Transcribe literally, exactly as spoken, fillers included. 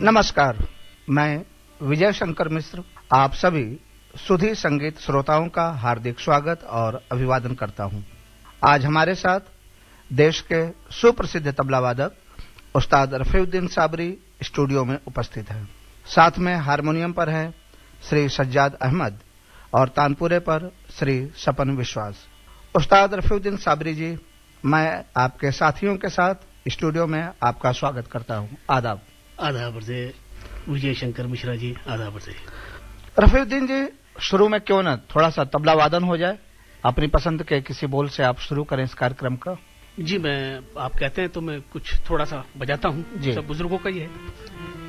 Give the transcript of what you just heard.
नमस्कार, मैं विजय शंकर मिश्र आप सभी सुधी संगीत श्रोताओं का हार्दिक स्वागत और अभिवादन करता हूं। आज हमारे साथ देश के सुप्रसिद्ध तबला वादक उस्ताद रफीउद्दीन साबरी स्टूडियो में उपस्थित हैं। साथ में हारमोनियम पर हैं श्री सज्जाद अहमद और तानपुरे पर श्री सपन विश्वास। उस्ताद रफीउद्दीन साबरी जी, मैं आपके साथियों के साथ स्टूडियो में आपका स्वागत करता हूं। आदाब। आदाब से विजय शंकर मिश्रा जी, आदाब से। रफीउद्दीन जी, शुरू में क्यों न थोड़ा सा तबला वादन हो जाए, अपनी पसंद के किसी बोल से आप शुरू करें इस कार्यक्रम का। जी, मैं आप कहते हैं तो मैं कुछ थोड़ा सा बजाता हूँ, सब बुजुर्गों का ही है।